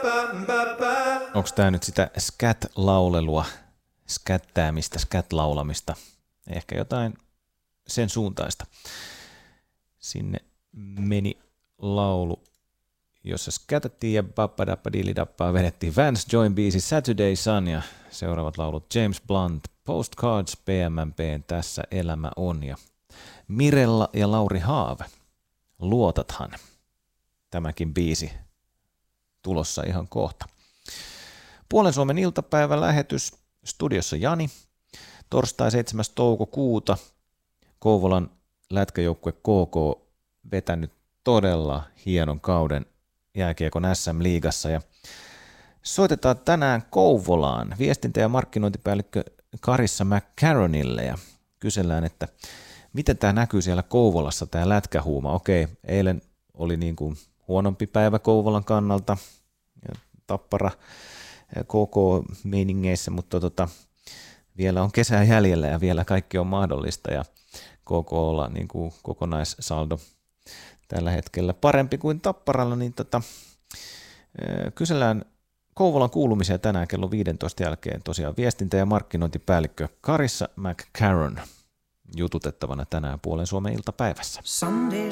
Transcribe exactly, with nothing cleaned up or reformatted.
Onko tämä nyt sitä scat-laulelua, skättäämistä, scat-laulamista? Ehkä jotain sen suuntaista. Sinne meni laulu, jossa skätettiin ja babpadappadilidappaa vedettiin Vance Join biisi Saturday Sun ja seuraavat laulut James Blunt, Postcards, P M M P, Tässä elämä on ja Mirella ja Lauri Haave, Luotathan. Tämäkin biisi tulossa ihan kohta. Puolen Suomen iltapäivän lähetys, studiossa Jani, torstai seitsemäs toukokuuta, Kouvolan lätkäjoukkue K K vetänyt todella hienon kauden jääkiekon S M-liigassa ja soitetaan tänään Kouvolaan viestintä- ja markkinointipäällikkö Karissa McCarronille ja kysellään, että miten tämä näkyy siellä Kouvolassa, tämä lätkähuuma. Okei, eilen oli niin kuin huonompi päivä Kouvolan kannalta, Tappara K K-meiningeissä, mutta tota, vielä on kesää jäljellä ja vielä kaikki on mahdollista ja K K:lla niin kuin kokonaissaldo tällä hetkellä parempi kuin Tapparalla, niin tota, kysellään Kouvolan kuulumisia tänään kello viisitoista jälkeen tosiaan viestintä- ja markkinointipäällikkö Karissa McCarron jututettavana tänään Puolen Suomen iltapäivässä. Sunday.